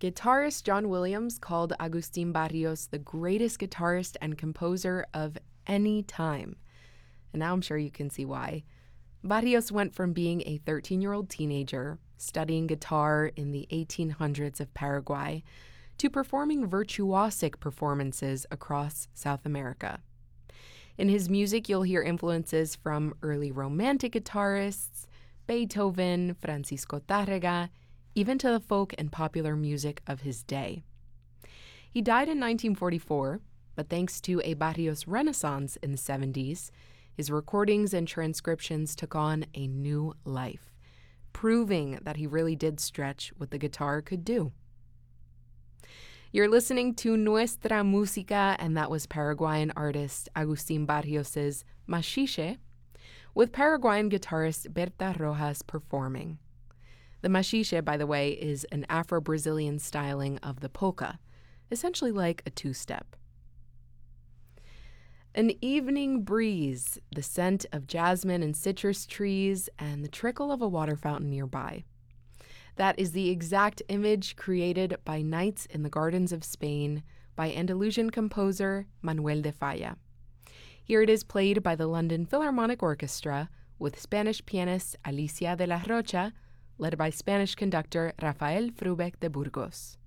Guitarist John Williams called Agustin Barrios the greatest guitarist and composer of any time. And now I'm sure you can see why. Barrios went from being a 13-year-old teenager, studying guitar in the 1800s of Paraguay, to performing virtuosic performances across South America. In his music, you'll hear influences from early Romantic guitarists, Beethoven, Francisco Tárrega, even to the folk and popular music of his day. He died in 1944, but thanks to a Barrios renaissance in the 70s, his recordings and transcriptions took on a new life, proving that he really did stretch what the guitar could do. You're listening to Nuestra Música, and that was Paraguayan artist Agustin Barrios' Machixe, with Paraguayan guitarist Berta Rojas performing. The machixe, by the way, is an Afro-Brazilian styling of the polka, essentially like a two-step. An evening breeze, the scent of jasmine and citrus trees, and the trickle of a water fountain nearby. That is the exact image created by Nights in the Gardens of Spain by Andalusian composer Manuel de Falla. Here it is played by the London Philharmonic Orchestra with Spanish pianist Alicia de la Rocha, led by Spanish conductor Rafael Frubeck de Burgos.